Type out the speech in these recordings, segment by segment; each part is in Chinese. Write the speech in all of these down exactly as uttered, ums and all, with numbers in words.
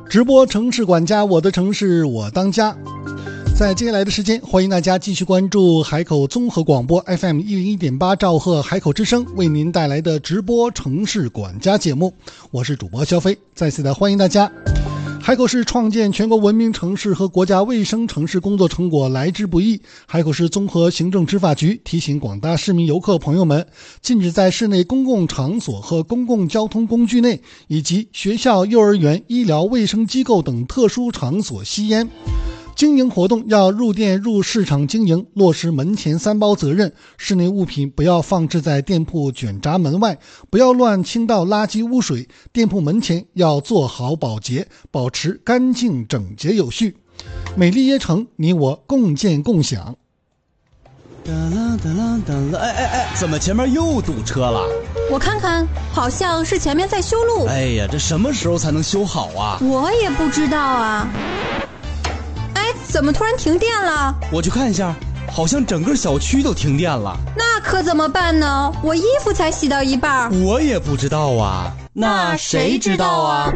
直播城市管家，我的城市我当家。在接下来的时间，欢迎大家继续关注海口综合广播 F M 一零一点八兆赫海口之声为您带来的直播城市管家节目，我是主播肖飞，再次的欢迎大家。海口市创建全国文明城市和国家卫生城市工作成果来之不易。海口市综合行政执法局提醒广大市民游客朋友们，禁止在室内公共场所和公共交通工具内以及学校、幼儿园、医疗卫生机构等特殊场所吸烟。经营活动要入店入市场经营，落实门前三包责任。室内物品不要放置在店铺卷闸门外，不要乱倾倒垃圾污水。店铺门前要做好保洁，保持干净整洁有序。美丽耶城，你我共建共享。 哒啦哒啦哒啦，哎哎哎，怎么前面又堵车了？ 我看看，好像是前面在修路。 哎呀，这什么时候才能修好啊？ 我也不知道啊。怎么突然停电了？ 我去看一下，好像整个小区都停电了。 那可怎么办呢？我衣服才洗到一半。 我也不知道啊。 那谁知道啊？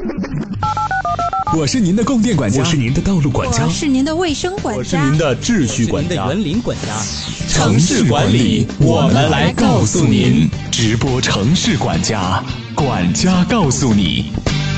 我是您的供电管家，我是您的道路管家， 我是您的卫生管家， 我是您的秩序管家， 我是您的园林管家。 城市管理，我们来告诉您。直播城市管家，管家告诉你。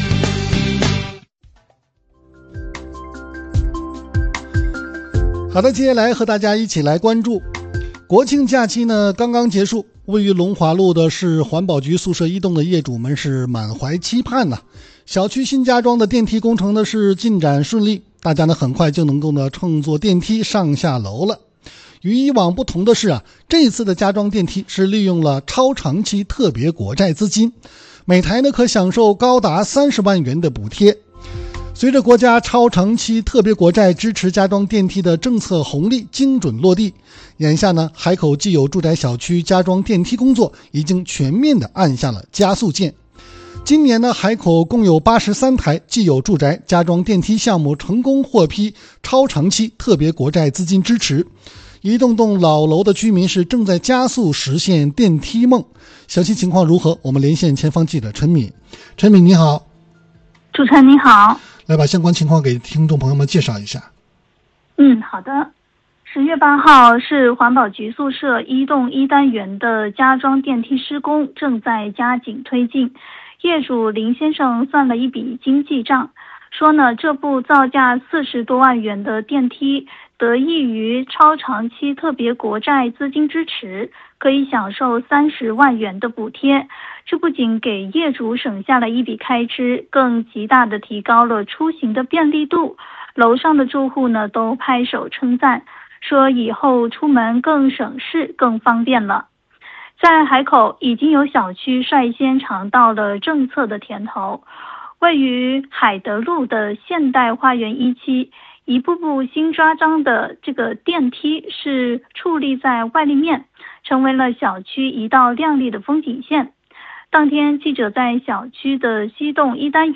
好的，接下来和大家一起来关注国庆假期呢刚刚结束，位于龙华路的市环保局宿舍一栋的业主们是满怀期盼呐、啊。小区新加装的电梯工程呢是进展顺利，大家呢很快就能够呢乘坐电梯上下楼了。与以往不同的是啊，这次的加装电梯是利用了超长期特别国债资金，每台呢可享受高达三十万元的补贴。随着国家超长期特别国债支持加装电梯的政策红利精准落地，眼下呢，海口既有住宅小区加装电梯工作已经全面的按下了加速键。今年呢，海口共有八十三台既有住宅加装电梯项目成功获批超长期特别国债资金支持，一栋栋老楼的居民是正在加速实现电梯梦。详细情况如何？我们连线前方记者陈敏。陈敏你好。 主持人你好。 来把相关情况给听众朋友们介绍一下。 嗯，好的。十月八号，市环保局宿舍一栋一单元的加装电梯施工正在加紧推进。业主林先生算了一笔经济账，说呢，这部造价四十多万元的电梯得益于超长期特别国债资金支持，可以享受三十万元的补贴。这不仅给业主省下了一笔开支，更极大地提高了出行的便利度。楼上的住户呢都拍手称赞，说以后出门更省事更方便了。在海口已经有小区率先尝到了政策的甜头，位于海德路的现代花园一期，一步步新抓张的这个电梯是矗立在外立面，成为了小区一道亮丽的风景线。当天，记者在小区的西栋一单元